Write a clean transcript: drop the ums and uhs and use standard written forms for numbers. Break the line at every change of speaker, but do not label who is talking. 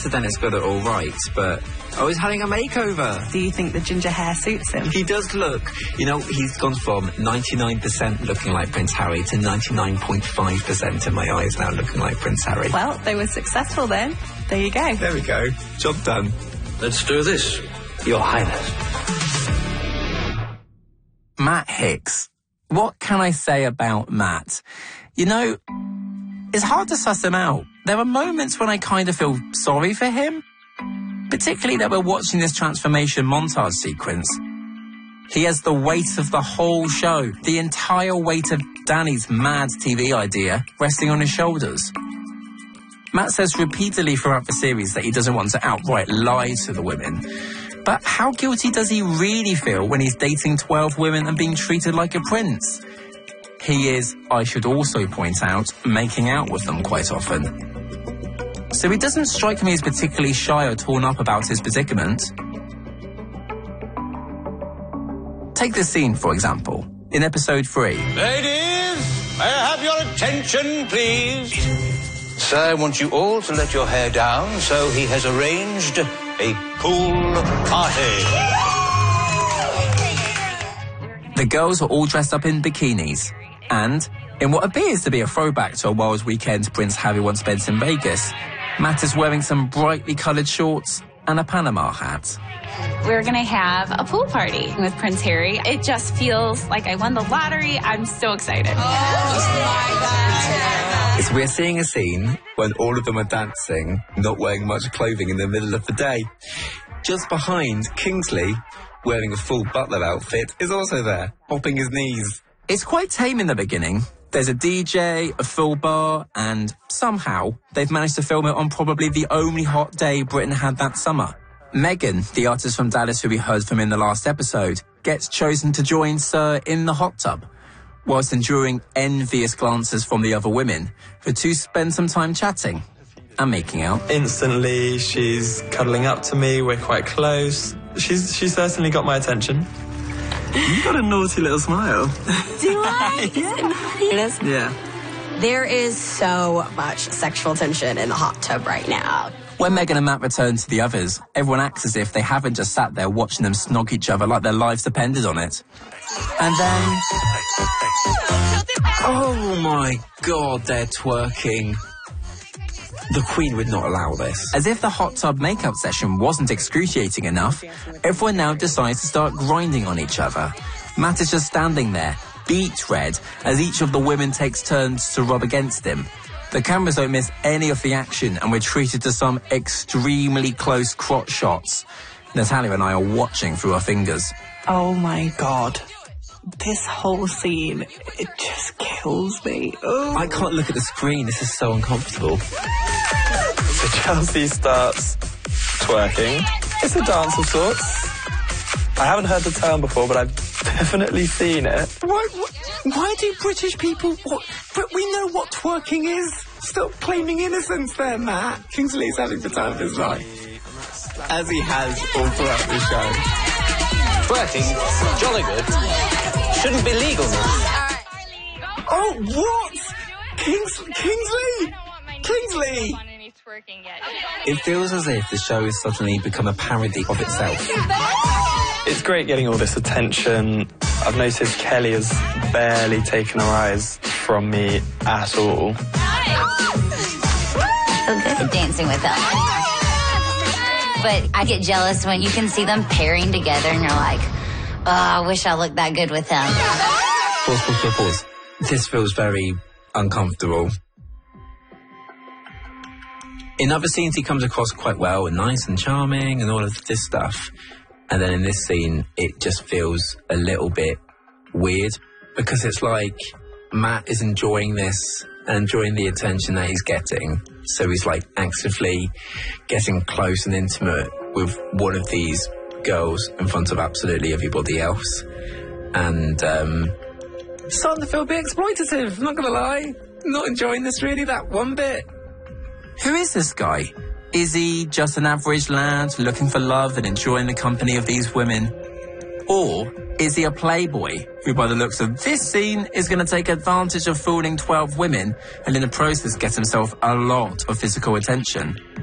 Mr. Dennis got it all right, but he's having a makeover.
Do you think the ginger hair suits him?
He does look, he's gone from 99% looking like Prince Harry to 99.5% in my eyes now looking like Prince Harry.
Well, they were successful then. There you go.
There we go. Job done.
Let's do this, Your Highness.
Matt Hicks. What can I say about Matt? It's hard to suss him out. There are moments when I kind of feel sorry for him, particularly that we're watching this transformation montage sequence. He has the weight of the whole show, the entire weight of Danny's mad TV idea resting on his shoulders. Matt says repeatedly throughout the series that he doesn't want to outright lie to the women. But how guilty does he really feel when he's dating 12 women and being treated like a prince? He is, I should also point out, making out with them quite often. So he doesn't strike me as particularly shy or torn up about his predicament. Take this scene, for example, in episode 3.
Ladies, may I have your attention, please? Sir, I want you all to let your hair down, so he has arranged a pool party.
The girls are all dressed up in bikinis, and in what appears to be a throwback to a wild weekend Prince Harry once spent in Vegas, Matt is wearing some brightly coloured shorts and a Panama hat.
We're going to have a pool party with Prince Harry. It just feels like I won the lottery. I'm so excited.
So we're seeing a scene when all of them are dancing, not wearing much clothing in the middle of the day. Just behind, Kingsley, wearing a full butler outfit, is also there, hopping his knees.
It's quite tame in the beginning. There's a DJ, a full bar, and somehow they've managed to film it on probably the only hot day Britain had that summer. Megan, the artist from Dallas who we heard from in the last episode, gets chosen to join Sir in the hot tub. Whilst enduring envious glances from the other women, the two spend some time chatting and making out.
Instantly, she's cuddling up to me, we're quite close. She's certainly got my attention. You've got a naughty little smile.
Do I? Is it naughty?
Yeah.
There is so much sexual tension in the hot tub right now.
When Megan and Matt return to the others, everyone acts as if they haven't just sat there watching them snog each other like their lives depended on it. And then...
Oh my God, they're twerking. The Queen would not allow this.
As if the hot tub makeup session wasn't excruciating enough, everyone now decides to start grinding on each other. Matt is just standing there, beet red, as each of the women takes turns to rub against him. The cameras don't miss any of the action, and we're treated to some extremely close crotch shots. Natalia and I are watching through our fingers.
Oh my God. This whole scene, it just kills me. Oh.
I can't look at the screen, this is so uncomfortable.
So Chelsea starts twerking. It's a dance of sorts. I haven't heard the term before, but I've definitely seen it.
Why do British people... But we know what twerking is. Stop claiming innocence there, Matt. Kingsley's having the time of his life. As he has all throughout the show.
Twerking, jolly good. Shouldn't be legal.
Oh, what? Kingsley? Kingsley! It feels as if the show has suddenly become a parody of itself.
It's great getting all this attention. I've noticed Kelly has barely taken her eyes from me at all.
So good dancing with them. But I get jealous when you can see them pairing together and you're like, oh, I wish I looked that good with them.
Pause. This feels very uncomfortable. In other scenes, he comes across quite well and nice and charming and all of this stuff. And then in this scene, it just feels a little bit weird because it's like Matt is enjoying this and enjoying the attention that he's getting. So he's like actively getting close and intimate with one of these girls in front of absolutely everybody else. And starting to feel a bit exploitative, I'm not going to lie. Not enjoying this really that one bit.
Who is this guy? Is he just an average lad looking for love and enjoying the company of these women? Or is he a playboy who, by the looks of this scene, is going to take advantage of fooling 12 women and in the process get himself a lot of physical attention?